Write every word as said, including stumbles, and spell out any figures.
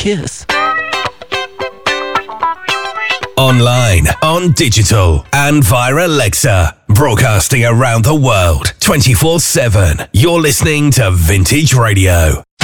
kiss. Online, on digital, and via Alexa. Broadcasting around the world, twenty-four seven. You're listening to Vintage Radio.